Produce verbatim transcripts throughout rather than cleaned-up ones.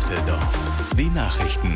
Düsseldorf. Die Nachrichten.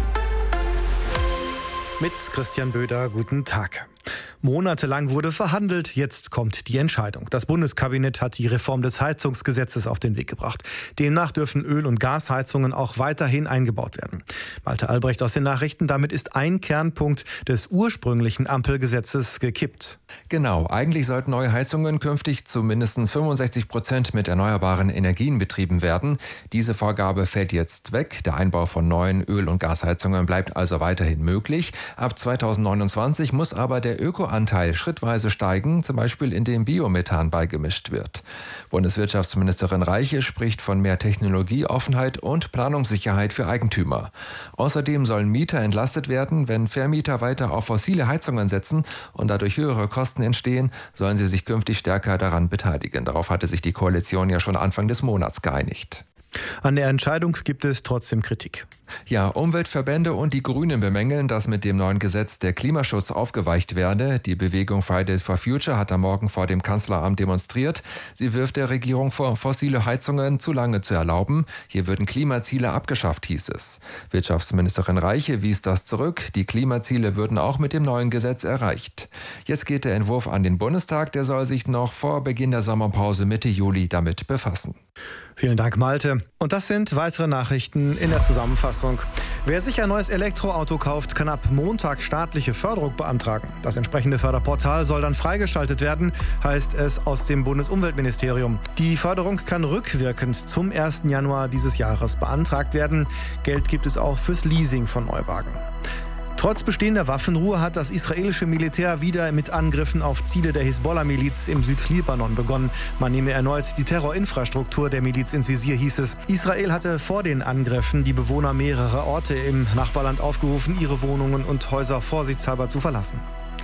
Mit Christian Böder, guten Tag. Monatelang wurde verhandelt, jetzt kommt die Entscheidung. Das Bundeskabinett hat die Reform des Heizungsgesetzes auf den Weg gebracht. Demnach dürfen Öl- und Gasheizungen auch weiterhin eingebaut werden. Malte Albrecht aus den Nachrichten, damit ist ein Kernpunkt des ursprünglichen Ampelgesetzes gekippt. Genau, eigentlich sollten neue Heizungen künftig zu mindestens fünfundsechzig Prozent mit erneuerbaren Energien betrieben werden. Diese Vorgabe fällt jetzt weg. Der Einbau von neuen Öl- und Gasheizungen bleibt also weiterhin möglich. Ab zweitausendneunundzwanzig muss aber der Ökoanteil schrittweise steigen, zum Beispiel indem Biomethan beigemischt wird. Bundeswirtschaftsministerin Reiche spricht von mehr Technologieoffenheit und Planungssicherheit für Eigentümer. Außerdem sollen Mieter entlastet werden, wenn Vermieter weiter auf fossile Heizungen setzen und dadurch höhere Kosten entstehen, sollen sie sich künftig stärker daran beteiligen. Darauf hatte sich die Koalition ja schon Anfang des Monats geeinigt. An der Entscheidung gibt es trotzdem Kritik. Ja, Umweltverbände und die Grünen bemängeln, dass mit dem neuen Gesetz der Klimaschutz aufgeweicht werde. Die Bewegung Fridays for Future hat am Morgen vor dem Kanzleramt demonstriert. Sie wirft der Regierung vor, fossile Heizungen zu lange zu erlauben. Hier würden Klimaziele abgeschafft, hieß es. Wirtschaftsministerin Reiche wies das zurück. Die Klimaziele würden auch mit dem neuen Gesetz erreicht. Jetzt geht der Entwurf an den Bundestag. Der soll sich noch vor Beginn der Sommerpause Mitte Juli damit befassen. Vielen Dank, Malte. Und das sind weitere Nachrichten in der Zusammenfassung. Wer sich ein neues Elektroauto kauft, kann ab Montag staatliche Förderung beantragen. Das entsprechende Förderportal soll dann freigeschaltet werden, heißt es aus dem Bundesumweltministerium. Die Förderung kann rückwirkend zum ersten Januar dieses Jahres beantragt werden. Geld gibt es auch fürs Leasing von Neuwagen. Trotz bestehender Waffenruhe hat das israelische Militär wieder mit Angriffen auf Ziele der Hisbollah-Miliz im Südlibanon begonnen. Man nehme erneut die Terrorinfrastruktur der Miliz ins Visier, hieß es. Israel hatte vor den Angriffen die Bewohner mehrerer Orte im Nachbarland aufgerufen, ihre Wohnungen und Häuser vorsichtshalber zu verlassen.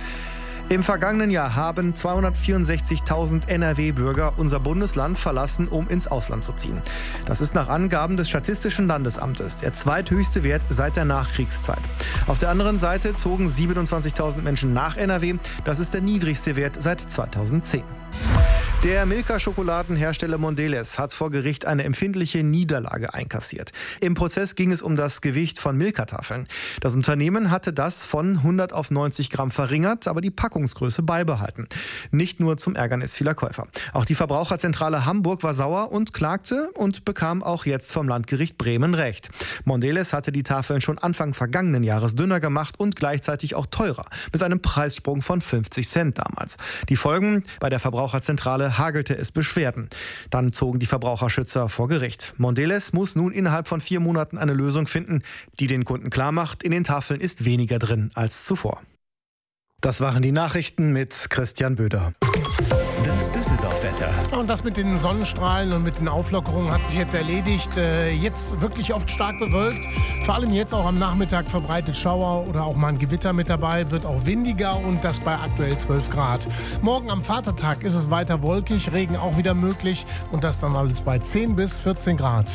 Im vergangenen Jahr haben zweihundertvierundsechzigtausend N R W-Bürger unser Bundesland verlassen, um ins Ausland zu ziehen. Das ist nach Angaben des Statistischen Landesamtes der zweithöchste Wert seit der Nachkriegszeit. Auf der anderen Seite zogen siebenundzwanzigtausend Menschen nach N R W. Das ist der niedrigste Wert seit zweitausendzehn. Der Milka-Schokoladenhersteller Mondelez hat vor Gericht eine empfindliche Niederlage einkassiert. Im Prozess ging es um das Gewicht von Milka-Tafeln. Das Unternehmen hatte das von hundert auf neunzig Gramm verringert, aber die Packungsgröße beibehalten. Nicht nur zum Ärgernis vieler Käufer. Auch die Verbraucherzentrale Hamburg war sauer und klagte und bekam auch jetzt vom Landgericht Bremen Recht. Mondelez hatte die Tafeln schon Anfang vergangenen Jahres dünner gemacht und gleichzeitig auch teurer, mit einem Preissprung von fünfzig Cent damals. Die Folgen: bei der Verbraucherzentrale hagelte es Beschwerden. Dann zogen die Verbraucherschützer vor Gericht. Mondelez muss nun innerhalb von vier Monaten eine Lösung finden, die den Kunden klarmacht, in den Tafeln ist weniger drin als zuvor. Das waren die Nachrichten mit Christian Böder. Das Düsseldorf-Wetter. Und das mit den Sonnenstrahlen und mit den Auflockerungen hat sich jetzt erledigt. Jetzt wirklich oft stark bewölkt. Vor allem jetzt auch am Nachmittag verbreitet Schauer oder auch mal ein Gewitter mit dabei. Wird auch windiger und das bei aktuell zwölf Grad. Morgen am Vatertag ist es weiter wolkig, Regen auch wieder möglich. Und das dann alles bei zehn bis vierzehn Grad.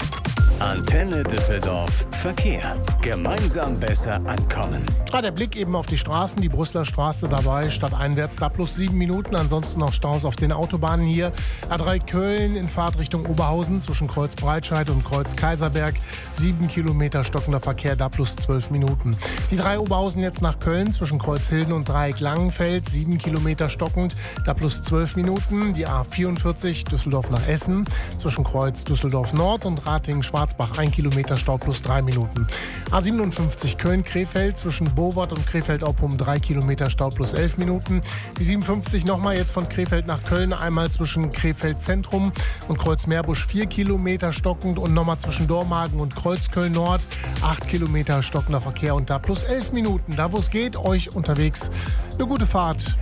Antenne Düsseldorf. Verkehr. Gemeinsam besser ankommen. Ah, der Blick eben auf die Straßen. Die Brüsseler Straße dabei, stadteinwärts da plus sieben Minuten. Ansonsten noch Staus auf den Autobahnen hier. A drei Köln in Fahrtrichtung Oberhausen zwischen Kreuz Breitscheid und Kreuz Kaiserberg. Sieben Kilometer stockender Verkehr, da plus zwölf Minuten. Die drei Oberhausen jetzt nach Köln zwischen Kreuzhilden und Dreieck Langenfeld. Sieben Kilometer stockend, da plus zwölf Minuten. Die A vierundvierzig Düsseldorf nach Essen zwischen Kreuz Düsseldorf Nord und Ratingen-Schwarzbach. Ein Kilometer Stau plus drei Minuten. A siebenundfünfzig Köln-Krefeld zwischen Bowart und Krefeld-Oppum drei Kilometer Stau plus elf Minuten. Die siebenundfünfzig nochmal jetzt von Krefeld nach Köln, einmal zwischen Krefeld Zentrum und Kreuz-Meerbusch vier Kilometer stockend und nochmal zwischen Dormagen und Kreuzköln Nord acht Kilometer stockender Verkehr und da plus elf Minuten. Da wo es geht, euch unterwegs eine gute Fahrt.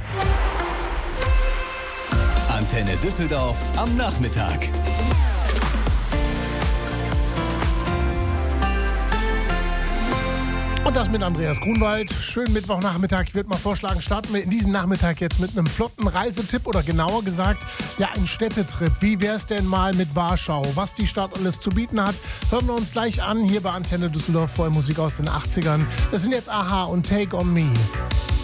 Antenne Düsseldorf am Nachmittag. Und das mit Andreas Grunwald. Schönen Mittwochnachmittag. Ich würde mal vorschlagen, starten wir in diesen Nachmittag jetzt mit einem flotten Reisetipp oder genauer gesagt, ja, ein Städtetrip. Wie wäre es denn mal mit Warschau? Was die Stadt alles zu bieten hat, hören wir uns gleich an hier bei Antenne Düsseldorf, vorher Musik aus den achtzigern. Das sind jetzt a-ha und Take on Me.